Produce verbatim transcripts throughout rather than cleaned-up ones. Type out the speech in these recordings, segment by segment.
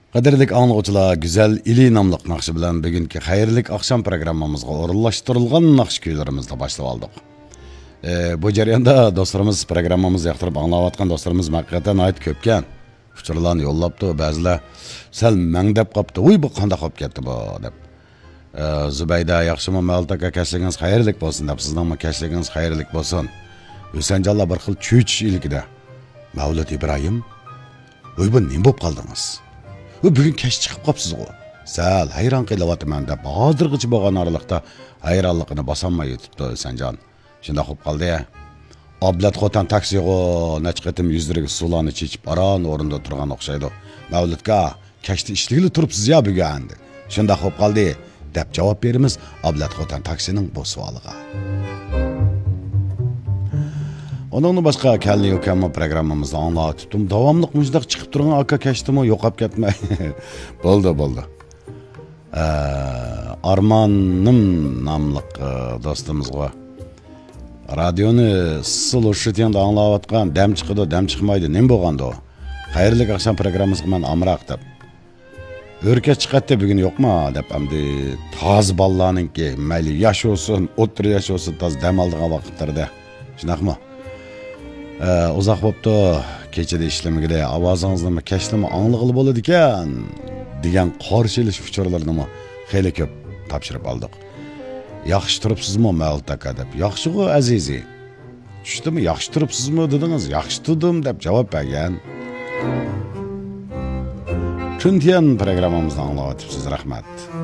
Qadirlik anlıqçılar, güzel ili namlıq naqşı bilan bugünkü xayrlik akşam programmamızga orunlaştırılgan naqşı kuylarimizda başlap aldık. E, bu jarayonda dostlarımız programmamızı yaqtırıp anlayatgan dostlarımız haqiqatan ayt köpkan. Uçurlarni yollaptı, ba'zilar sal mangdab qaptı. Uy bu qanday qolib ketdi bu deb. E, Zubayda yaxshimi maltaka kashligingiz xayrlik bo'lsin deb, sizning kashligingiz xayrlik bo'lsin. O'sanjalla bir xil cho'ch ilikida. Mavlud Ibrohim, uy bu nima bo'lib qoldingiz? Bu bugün keş çıkıp kapsız o. Sal hayran kıylavatımın da bahadırgıcı boğan aralıkta hayranlıqını basanmay ötüptü Sencan. Şimdi akıp kaldı ya. Ablat kotan taksi o neçketim yüzdürük sulanı çeçip aran orunda durgan okşaydı. Mevlütka keşti işligili turupsuz ya bugün. Şimdi akıp kaldı. Dep cevap verimiz Ablat kotan taksinin bu sualıga. Onunla başka kelli yokanma programımızda anlatıptım. Davamlıq müjdaq çıkıp durgan aka keştimi yoqap ketmey. Boldu boldu. Ee, Armanım namlıq dostumuzga. Radyonu sıl uşitiyanda anlavatkan dem çıkıdı, dem çıkmaydı. Nem boğandı o? Xayrlik akşam programımızga men amraq dep. Örke çıkattı bugün yok mu? Dep amdi taz ballanın ki meyli yaş olsun, otur yaş olsun taz dem aldığın vakitlerde. Şunak mı? Ee, uzaq boptu, keçede işlemigide avazınızda mı, keşli mi anlıqlı boladı ekan degan qarşılış uçurlarını mı xeyli köp tapşırıp aldık. Yaxşı turupsiz mı Mevlüt aka dep. Yaxşı go azizi. Düştü mü? Yaxşı turupsiz mı dediniz? Yaxşı tutum dep cevap bergen. Tüntiyen programımızda anlatıpsiz, rahmet.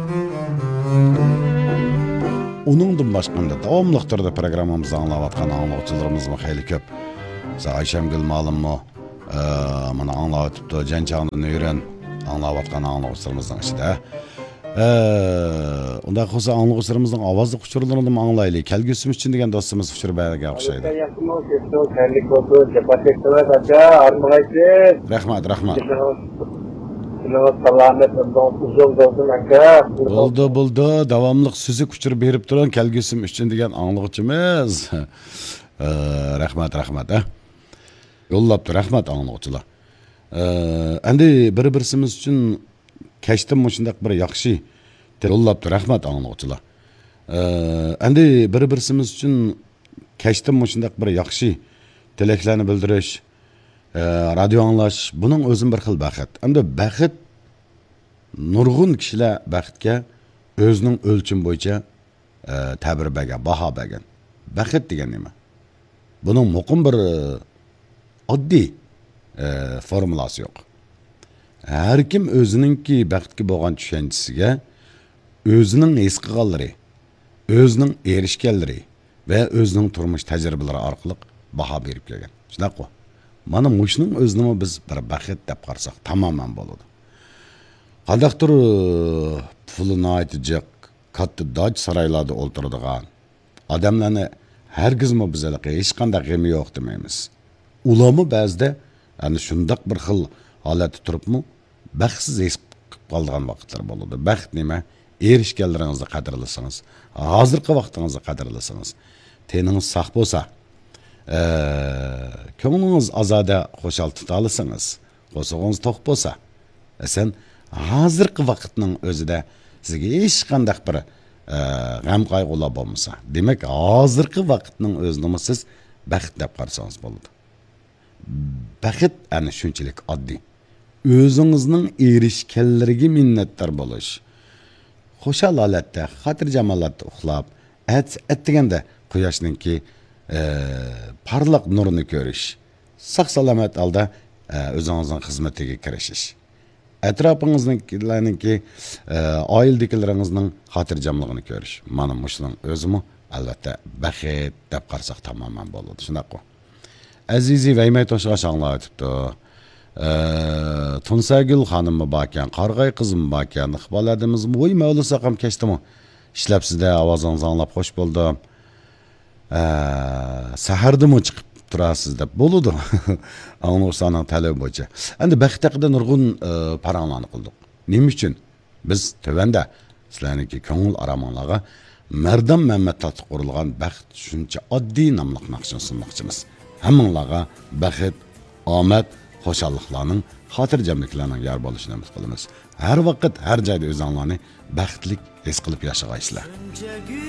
Onundan başqanda davamlıqtırda programımızda anlavatkan anlatıcılarımız mı xeyli köp. Ayşemgül malım mı? Ee, bana anlatıptı. Cençağını nöyren anlavatkan anlatıcılarımızdan işte. Ee, onda qosa anlatıcılarımızdan avazlı uçurlarını mı anlaylı? Kelgüsümüz için degen dostumuz uçur bəyerge okşaydı. Rahmat, rahmat. Buldu, buldu. Davamlıq süzük uçur berip duran kelgüsüm için degen anlatıcımız. Ee, rahmat, rahmat. Eh? Yollaptı, rahmat anlatıcılar. Ee, endi bir-birsimiz için keştim mushundaq bir yaxshi yollaptı, rahmat anlatıcılar. Ee, endi bir-birsimiz için keştim mushundaq bir yaxshi tilaklarni bildirish, e, radio anglash, buning o'zim bir xil baxit. Endi baxit nurg'un kishilar baxtga o'zining o'lchim bo'yicha e, ta'bir bergan, baho bergan. Baxit degan nima? Bunun muqim bir oddiy e, formulasi yo'q. Har kim o'zininki baxtga bo'lgan tushunchasiga o'zining his qilganlari, o'zining erishganlari va o'zining turmush tajribalari orqali baho berib kelgan. Shunaqo. Mana mushning o'zini biz bir baxt deb qarsak tamoman bo'ladi. Qandaqdir pulini aytijaq, katta doj saroylarda o'ltiradigan odamlarni hergizmi bizlarga hech qanday g'ami yo'q demaymiz. Ularmi ba'zida yani shundaq bir xil holatda turibmi baxtsiz his qilib qolgan vaqtlar bo'ladi. Baxt nima? Erishganlaringizni qadrlasangiz, hozirgi vaqtingizni qadrlasangiz, teningiz sog' bo'lsa, e, ko'nglingiz ozoda xo'shal tuta olsangiz, qo'sig'ingiz to'q bo'lsa, e, sen hozirgi vaqtning o'zida sizga hech qanday bir g'am qayg'ular bo'lmasa, demak hozirgi vaqtning o'zini siz baxt deb qarasangiz bo'ladi. Baxt ana shunchalik oddiy. O'zingizning erishganlariga minnatdor bo'lish. Xo'shal holatda, xotirjam holatda uxlab, at atdeganda quyoshninki e, parlaq nurini ko'rish. Sog' salomat holda e, o'zingizning xizmatiga kirishish. Atrofingizdagilarninki e, oiladagilaringizning xotirjamligini ko'rish. Mana mushuning o'zimi albatta baxt deb qarasak tamoman bo'ladi. Shunaqo. Azizi Vaymay Toshg'ash anglayapti. E, Tunsagul xonimmi bakan, Qarg'ay qizim bakan, iqboladimizmi? Voy Mavlusa ham keshdimi? Ishlabsizda ovozingizni anglab xo'sh bo'ldim. E, Sahardimi chiqib turasiz deb bo'ladi. Anglursaning talabi bo'yicha. Endi baxt haqida nurg'un e, paranglarni qildik. Nima uchun? Biz tövanda sizlarniki ko'ngil aramonlarga Mardam Mehmet tatlı qurilgan baxt shuncha oddiy nomliq naqshini sunmoqchimiz. Hammanglarga baxt, omad, xushalliqlarning, xotirjamliklarning yor bo'lishini umid qilamiz. Har vaqt, har joyda o'zinglarni baxtli his qilib yashag'aysizlar.